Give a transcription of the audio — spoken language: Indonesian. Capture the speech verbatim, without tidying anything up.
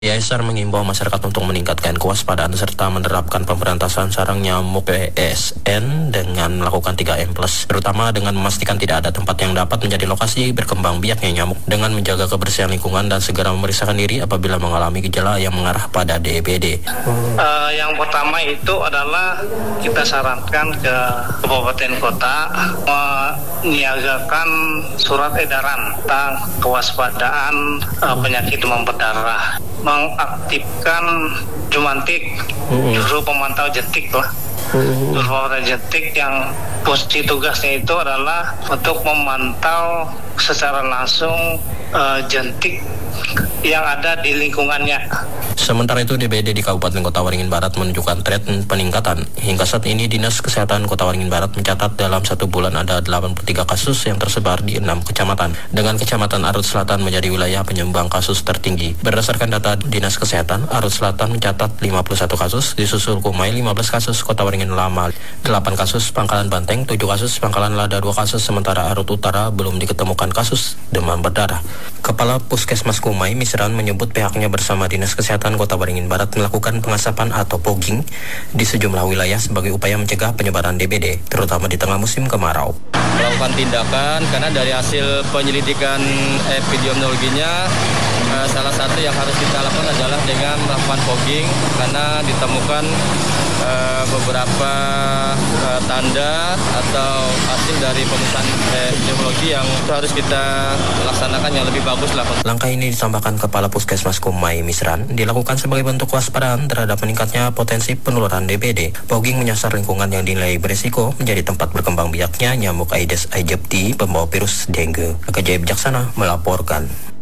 Yayasan mengimbau masyarakat untuk meningkatkan kewaspadaan serta menerapkan pemberantasan sarang nyamuk P S N dengan melakukan tiga M plus, terutama dengan memastikan tidak ada tempat yang dapat menjadi lokasi berkembang biaknya nyamuk, dengan menjaga kebersihan lingkungan dan segera memeriksakan diri apabila mengalami gejala yang mengarah pada D B D. Hmm. Uh, yang pertama itu adalah kita sarankan ke kabupaten kota menyiagakan surat edaran tentang kewaspadaan uh, penyakit demam berdarah, mengaktifkan Jumantik, juru pemantau jentik lah. Juru pemantau jentik yang posisi tugasnya itu adalah untuk memantau secara langsung uh, jentik yang ada di lingkungannya. Sementara itu, D B D di Kabupaten Kota Waringin Barat menunjukkan tren peningkatan. Hingga saat ini, Dinas Kesehatan Kota Waringin Barat mencatat dalam satu bulan ada delapan puluh tiga kasus yang tersebar di enam kecamatan, dengan Kecamatan Arut Selatan menjadi wilayah penyumbang kasus tertinggi. Berdasarkan data Dinas Kesehatan, Arut Selatan mencatat lima puluh satu kasus, disusul Kumai lima belas kasus, Kota Waringin Lama delapan kasus, Pangkalan Banteng tujuh kasus, Pangkalan Lada dua kasus, sementara Arut Utara belum diketemukan kasus demam berdarah. Kepala Puskesmas Kumai, Misran, menyebut pihaknya bersama Dinas Kesehatan Kota Waringin Barat melakukan pengasapan atau pogging di sejumlah wilayah sebagai upaya mencegah penyebaran D B D, terutama di tengah musim kemarau. Melakukan tindakan karena dari hasil penyelidikan epidemiologinya, eh, salah satu yang harus kita lakukan adalah dengan melakukan pogging karena ditemukan eh, beberapa eh, tanda atau hasil dari pemeriksaan epidemiologi yang harus kita laksanakan yang lebih bagus lah. Langkah ini ditambahkan Kepala Puskesmas Kumai, Misran, dilakukan sebagai bentuk waspadaan terhadap meningkatnya potensi penularan D B D. Pogging menyasar lingkungan yang dinilai berisiko menjadi tempat berkembang biaknya nyamuk Aedes aegypti, pembawa virus dengue. Akajaya Bijaksana melaporkan.